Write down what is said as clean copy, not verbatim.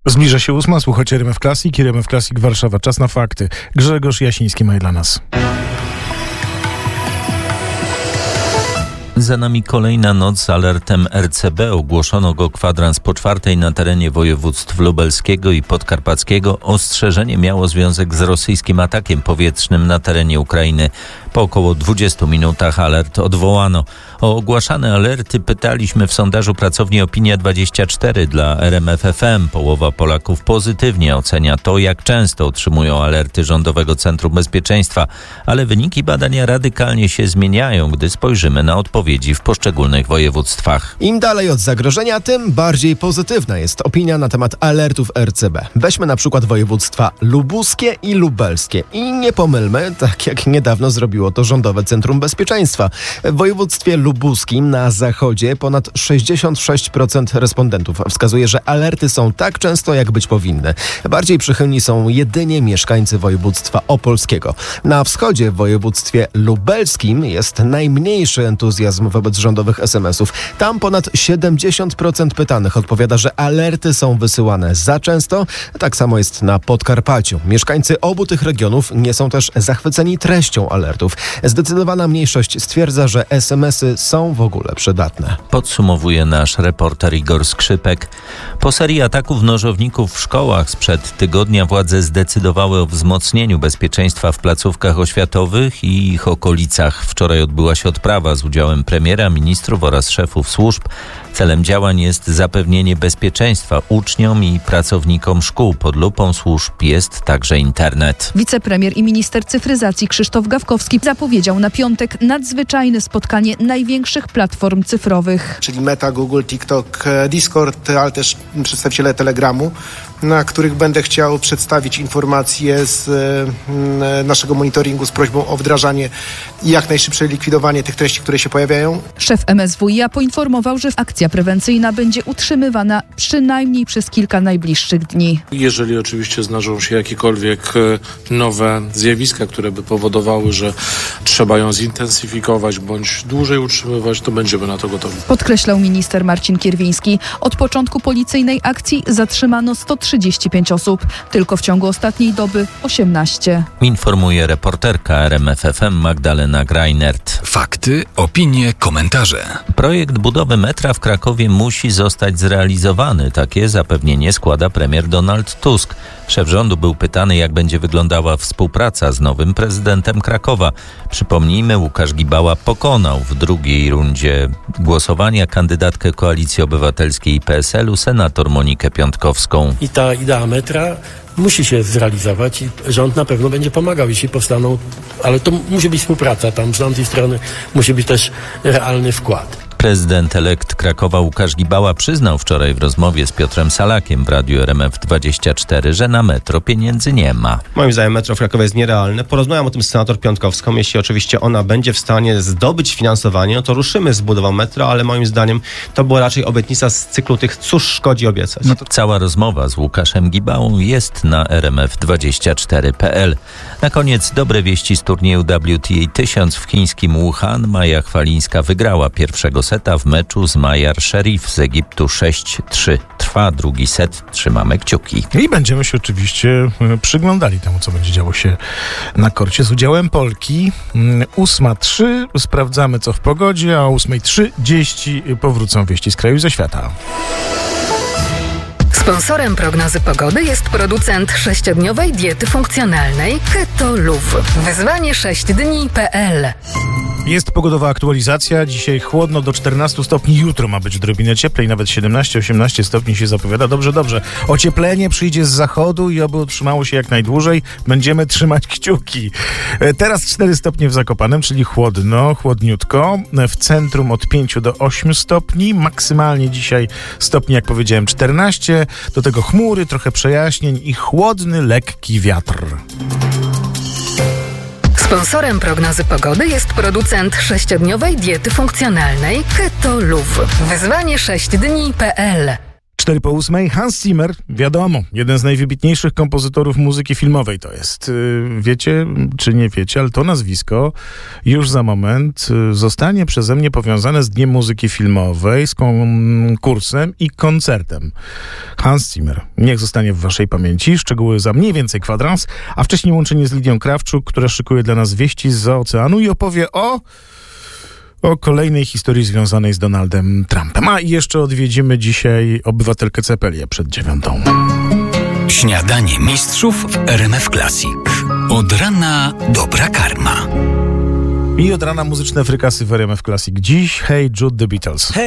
Zbliża się 8, słuchajcie RMF Classic i RMF Classic Warszawa. Czas na fakty. Grzegorz Jasiński ma je dla nas. Za nami kolejna noc z alertem RCB. Ogłoszono go kwadrans po 4 na terenie województw lubelskiego i podkarpackiego. Ostrzeżenie miało związek z rosyjskim atakiem powietrznym na terenie Ukrainy. Po około 20 minutach alert odwołano. O ogłaszane alerty pytaliśmy w sondażu pracowni Opinia24 dla RMF FM. Połowa Polaków pozytywnie ocenia to, jak często otrzymują alerty Rządowego Centrum Bezpieczeństwa, ale wyniki badania radykalnie się zmieniają, gdy spojrzymy na odpowiedzi w poszczególnych województwach. Im dalej od zagrożenia, tym bardziej pozytywna jest opinia na temat alertów RCB. Weźmy na przykład województwa lubuskie i lubelskie. I nie pomylmy, tak jak niedawno zrobiło to Rządowe Centrum Bezpieczeństwa. W województwie lubuskim na zachodzie ponad 66% respondentów wskazuje, że alerty są tak często, jak być powinny. Bardziej przychylni są jedynie mieszkańcy województwa opolskiego. Na wschodzie w województwie lubelskim jest najmniejszy entuzjazm wobec rządowych SMS-ów. Tam ponad 70% pytanych odpowiada, że alerty są wysyłane za często. Tak samo jest na Podkarpaciu. Mieszkańcy obu tych regionów nie są też zachwyceni treścią alertów. Zdecydowana mniejszość stwierdza, że SMS-y są w ogóle przydatne. Podsumowuje nasz reporter Igor Skrzypek. Po serii ataków nożowników w szkołach sprzed tygodnia władze zdecydowały o wzmocnieniu bezpieczeństwa w placówkach oświatowych i ich okolicach. Wczoraj odbyła się odprawa z udziałem premiera, ministrów oraz szefów służb. Celem działań jest zapewnienie bezpieczeństwa uczniom i pracownikom szkół. Pod lupą służb jest także internet. Wicepremier i minister cyfryzacji Krzysztof Gawkowski zapowiedział na piątek nadzwyczajne spotkanie największych platform cyfrowych. Czyli Meta, Google, TikTok, Discord, ale też przedstawiciele Telegramu, na których będę chciał przedstawić informacje z naszego monitoringu z prośbą o wdrażanie i jak najszybsze likwidowanie tych treści, które się pojawiają. Szef MSWiA poinformował, że akcja prewencyjna będzie utrzymywana przynajmniej przez kilka najbliższych dni. Jeżeli oczywiście zdarzą się jakiekolwiek nowe zjawiska, które by powodowały, że trzeba ją zintensyfikować bądź dłużej utrzymywać, to będziemy na to gotowi. Podkreślał minister Marcin Kierwiński. Od początku policyjnej akcji zatrzymano 135 osób. Tylko w ciągu ostatniej doby 18. Informuje reporterka RMF FM Magdalena Greinert. Fakty, opinie, komentarze. Projekt budowy metra w Krakowie musi zostać zrealizowany. Takie zapewnienie składa premier Donald Tusk. Szef rządu był pytany, jak będzie wyglądała współpraca z nowym prezydentem Krakowa. Przypomnijmy, Łukasz Gibała pokonał w drugiej rundzie głosowania kandydatkę Koalicji Obywatelskiej i PSL-u senator Monikę Piątkowską. I ta idea metra musi się zrealizować i rząd na pewno będzie pomagał, jeśli powstaną, ale to musi być współpraca, tam z tamtej strony musi być też realny wkład. Prezydent elekt Krakowa Łukasz Gibała przyznał wczoraj w rozmowie z Piotrem Salakiem w radiu RMF24, że na metro pieniędzy nie ma. Moim zdaniem metro w Krakowie jest nierealne. Porozmawiam o tym z senator Piątkowską. Jeśli oczywiście ona będzie w stanie zdobyć finansowanie, no to ruszymy z budową metra, ale moim zdaniem to była raczej obietnica z cyklu tych cóż szkodzi obiecać. Cała rozmowa z Łukaszem Gibałą jest na rmf24.pl. Na koniec dobre wieści z turnieju WTA 1000 w chińskim Wuhan. Maja Chwalińska wygrała pierwszego seta w meczu z Mayar Sherif z Egiptu 6-3. Trwa drugi set, trzymamy kciuki. I będziemy się oczywiście przyglądali temu, co będzie działo się na korcie z udziałem Polki. 8:03, sprawdzamy co w pogodzie, a o 8:30 powrócą wieści z kraju i ze świata. Sponsorem prognozy pogody jest producent 6-dniowej diety funkcjonalnej Keto Luv. Wyzwanie 6dni.pl. Jest pogodowa aktualizacja. Dzisiaj chłodno do 14 stopni. Jutro ma być odrobinę cieplej. Nawet 17-18 stopni się zapowiada. Dobrze. Ocieplenie przyjdzie z zachodu i oby utrzymało się jak najdłużej. Będziemy trzymać kciuki. Teraz 4 stopnie w Zakopanem, czyli chłodno, chłodniutko. W centrum od 5 do 8 stopni. Maksymalnie dzisiaj stopni, jak powiedziałem, 14. Do tego chmury, trochę przejaśnień i chłodny, lekki wiatr. Sponsorem prognozy pogody jest producent 6-dniowej diety funkcjonalnej Keto Luv. Wyzwanie 6dni.pl. 7:04. Hans Zimmer, wiadomo, jeden z najwybitniejszych kompozytorów muzyki filmowej to jest. Wiecie, czy nie wiecie, ale to nazwisko już za moment zostanie przeze mnie powiązane z Dniem Muzyki Filmowej, z konkursem i koncertem. Hans Zimmer. Niech zostanie w waszej pamięci. Szczegóły za mniej więcej kwadrans, a wcześniej łączenie z Lidią Krawczuk, która szykuje dla nas wieści zza oceanu i opowie o kolejnej historii związanej z Donaldem Trumpem. A i jeszcze odwiedzimy dzisiaj obywatelkę Cepelię przed 9:00. Śniadanie mistrzów w RMF Classic. Od rana dobra karma. I od rana muzyczne frykasy w RMF Classic. Dziś Hey Jude, The Beatles.